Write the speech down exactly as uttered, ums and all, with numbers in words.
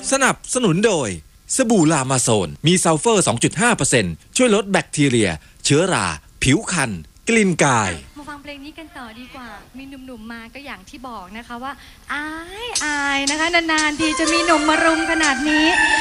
สนับสนุนโดยสบู่ลามาโซนมีซัลเฟอร์ สองจุดห้าเปอร์เซ็นต์ ช่วยลดแบคทีเรียเชื้อราผิวคันกลิ่นกายมาฟังเพลงนี้กันต่อดีกว่ามีหนุ่มๆมาก็อย่างที่บอกนะคะว่าอายอายนะคะนานๆทีจะมีหนุ่มมารุมขนาดนี้